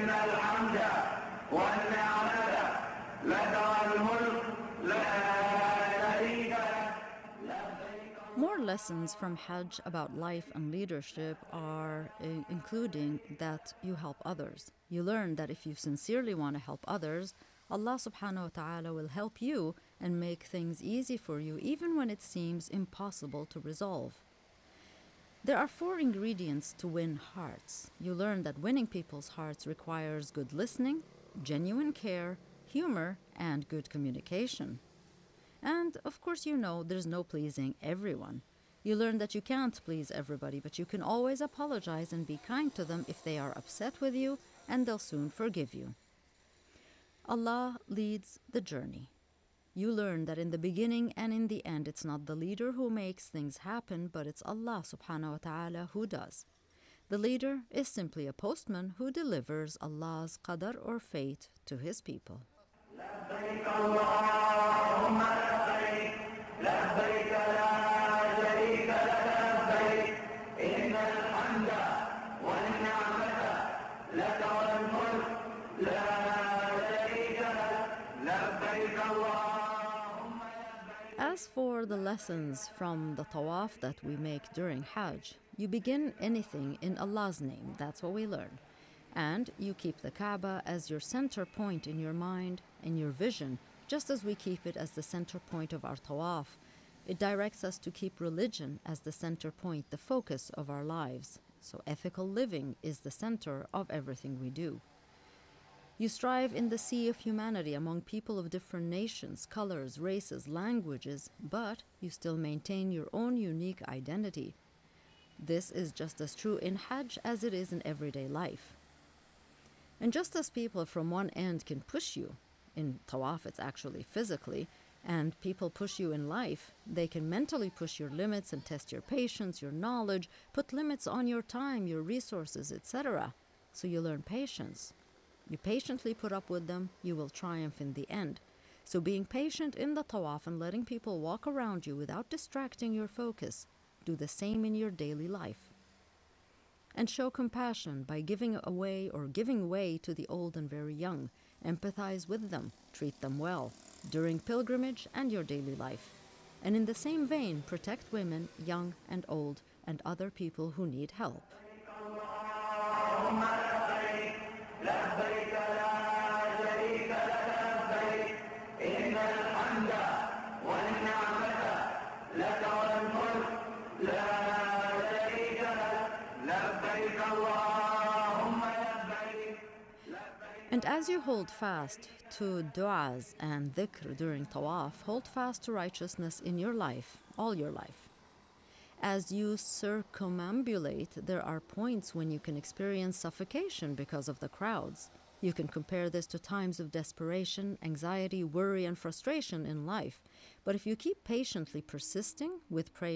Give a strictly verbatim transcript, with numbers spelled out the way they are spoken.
الحمد والنعمة لك والملك لا شريك لك. More lessons from Hajj about life and leadership are uh, including that you help others. You learn that if you sincerely want to help others, Allah subhanahu wa ta'ala will help you and make things easy for you even when it seems impossible to resolve. There are four ingredients to win hearts. You learn that winning people's hearts requires good listening, genuine care, humor, and good communication. And, of course, you know there's no pleasing everyone. You learn that you can't please everybody, but you can always apologize and be kind to them if they are upset with you, and they'll soon forgive you. Allah leads the journey. You learn that in the beginning and in the end, it's not the leader who makes things happen, but it's Allah subhanahu wa ta'ala who does. The leader is simply a postman who delivers Allah's qadar or fate to his people. لبيك اللهم لبيك لبيك لا شريك لك لبيك إن الحمد والنعمة لك والملك لا شريك لك لبيك اللهم لبيك. As for the lessons from the tawaf that we make during Hajj, you begin anything in Allah's name. That's what we learn. And you keep the Kaaba as your center point in your mind and your vision, just as we keep it as the center point of our tawaf. It directs us to keep religion as the center point, the focus of our lives. So ethical living is the center of everything we do. You strive in the sea of humanity among people of different nations, colors, races, languages, but you still maintain your own unique identity. This is just as true in Hajj as it is in everyday life. And just as people from one end can push you, in tawaf it's actually physically, and people push you in life, they can mentally push your limits and test your patience, your knowledge, put limits on your time, your resources, et cetera. So you learn patience. You patiently put up with them, you will triumph in the end. So being patient in the tawaf and letting people walk around you without distracting your focus, do the same in your daily life. And show compassion by giving away or giving way to the old and very young. Empathize with them, treat them well, during pilgrimage and your daily life. And in the same vein, protect women, young and old, and other people who need help. لبيك لا شريك لك لبيك إن الحمد والنعمة لك والملك لا شريك لك لبيك اللهم لبيك. And as you hold fast to du'as and dhikr during tawaf, hold fast to righteousness in your life, all your life. As you circumambulate, there are points when you can experience suffocation because of the crowds. You can compare this to times of desperation, anxiety, worry, and frustration in life. But if you keep patiently persisting with prayer,